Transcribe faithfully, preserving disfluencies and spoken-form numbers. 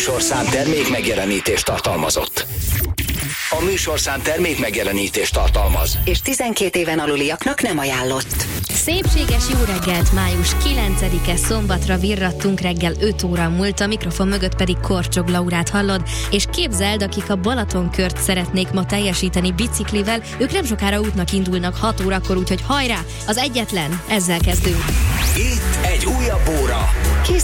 műsorszám termék megjelenítést tartalmazott. A műsorszám termék megjelenítést tartalmaz. És tizenkét éven aluliaknak nem ajánlott. Szépséges jó reggelt, május kilencedike szombatra virrattunk, reggel öt óra múlt, a mikrofon mögött pedig Korcsog Laurát hallod, és képzeld, akik a Balatonkört szeretnék ma teljesíteni biciklivel, ők nem sokára útnak indulnak hat órakor, úgyhogy hajrá, az egyetlen, ezzel kezdünk. Itt egy újabb óra.